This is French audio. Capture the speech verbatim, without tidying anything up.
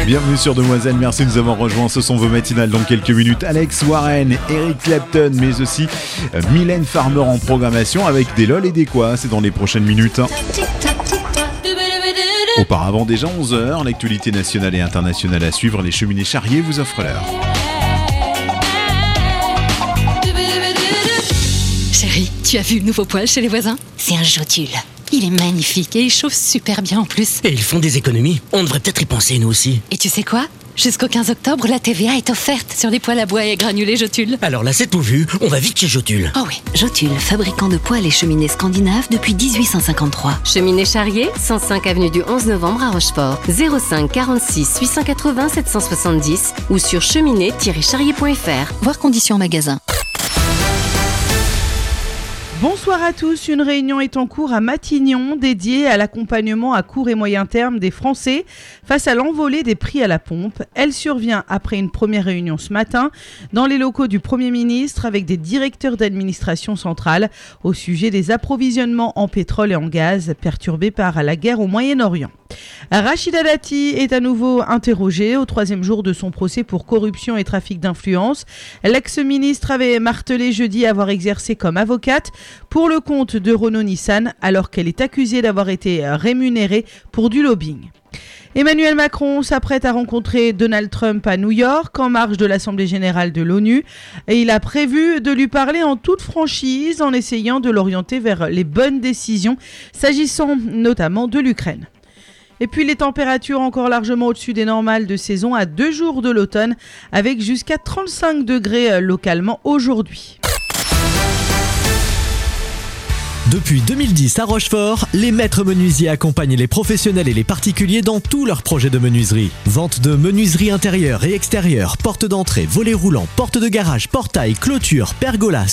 Bienvenue sur Demoiselle, merci de nous avoir rejoints. Ce sont vos matinales dans quelques minutes. Alex Warren, Eric Clapton, mais aussi euh, Mylène Farmer en programmation avec des lol et des quoi. C'est dans les prochaines minutes. Auparavant, déjà onze heures, l'actualité nationale et internationale à suivre. Les Cheminées Charrier vous offrent l'heure. Chérie, tu as vu le nouveau poêle chez les voisins ? C'est un Jotule. Il est magnifique et il chauffe super bien en plus. Et ils font des économies. On devrait peut-être y penser nous aussi. Et tu sais quoi ? Jusqu'au quinze octobre, la T V A est offerte sur les poêles à bois et granulés Jotule. Alors là, c'est tout vu. On va vite chez Jotule. Oh oui. Jotule, fabricant de poêles et cheminées scandinaves depuis dix-huit cent cinquante-trois. Cheminée Charrier, cent cinq avenue du onze novembre à Rochefort. zéro cinq quarante-six huit cent quatre-vingts sept cent soixante-dix ou sur cheminée tiret charrier point f r. Voir conditions en magasin. Bonsoir à tous, une réunion est en cours à Matignon dédiée à l'accompagnement à court et moyen terme des Français face à l'envolée des prix à la pompe. Elle survient après une première réunion ce matin dans les locaux du Premier ministre avec des directeurs d'administration centrale au sujet des approvisionnements en pétrole et en gaz perturbés par la guerre au Moyen-Orient. Rachida Dati est à nouveau interrogée au troisième jour de son procès pour corruption et trafic d'influence. L'ex-ministre avait martelé jeudi avoir exercé comme avocate pour le compte de Renault Nissan alors qu'elle est accusée d'avoir été rémunérée pour du lobbying. Emmanuel Macron s'apprête à rencontrer Donald Trump à New York en marge de l'Assemblée générale de l'ONU et il a prévu de lui parler en toute franchise en essayant de l'orienter vers les bonnes décisions s'agissant notamment de l'Ukraine. Et puis les températures encore largement au-dessus des normales de saison à deux jours de l'automne avec jusqu'à trente-cinq degrés localement aujourd'hui. Depuis deux mille dix à Rochefort, les maîtres menuisiers accompagnent les professionnels et les particuliers dans tous leurs projets de menuiserie. Vente de menuiserie intérieure et extérieure, portes d'entrée, volets roulants, portes de garage, portails, clôtures, pergolas,